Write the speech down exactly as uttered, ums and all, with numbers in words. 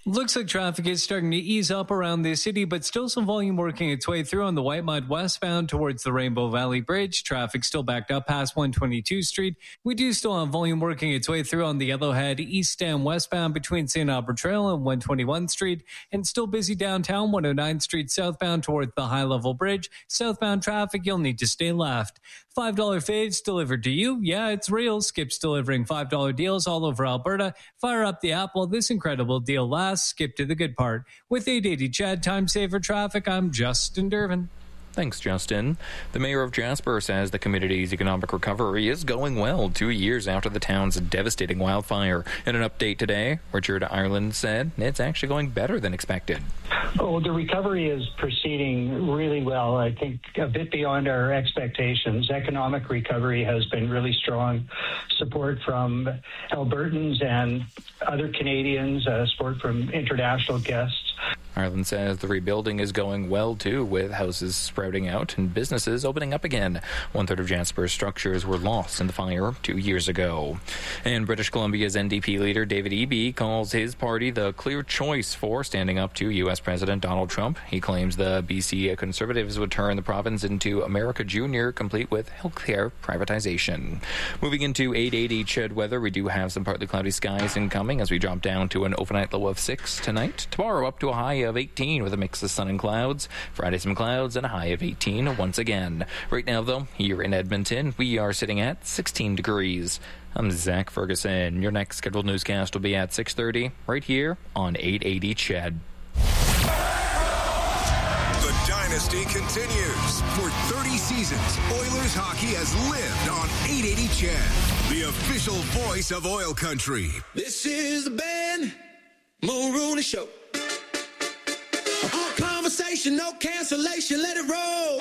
Looks like traffic is starting to ease up around the city, but still some volume working its way through on the Whitemud westbound towards the Rainbow Valley Bridge. Traffic still backed up past one twenty-two Street. We do still have volume working its way through on the Yellowhead east and westbound between Saint Albert Trail and one twenty-one Street, and still busy downtown one oh ninth Street southbound towards the High Level Bridge. Southbound traffic, you'll need to stay left. five dollar faves delivered to you. Yeah, it's real. Skip's delivering five dollar deals all over Alberta. Fire up the app while this incredible deal lasts. Skip to the good part. With eight eighty Chad Time Saver Traffic, I'm Justin Dervin. Thanks, Justin. The mayor of Jasper says the community's economic recovery is going well two years after the town's devastating wildfire. In an update today, Richard Ireland said it's actually going better than expected. Oh, the recovery is proceeding really well. I think a bit beyond our expectations. Economic recovery has been really strong. Support from Albertans and other Canadians, uh, support from international guests. Ireland says the rebuilding is going well, too, with houses sprouting out and businesses opening up again. One-third of Jasper's structures were lost in the fire two years ago. And British Columbia's N D P leader David Eby calls his party the clear choice for standing up to U S President Donald Trump. He claims the B C Conservatives would turn the province into America Junior, complete with healthcare privatization. Moving into eight eighty Ched weather, we do have some partly cloudy skies incoming as we drop down to an overnight low of six tonight. Tomorrow up to a high of eighteen with a mix of sun and clouds. Friday some clouds and a high of eighteen once again. Right now, though, here in Edmonton, we are sitting at sixteen degrees. I'm Zach Ferguson. Your next scheduled newscast will be at six thirty right here on eight eighty Ched. The dynasty continues. For thirty seasons, Oilers hockey has lived on eight eighty Ched, the official voice of oil country. This is the Ben Mulrooney Show. All conversation, no cancellation, let it roll.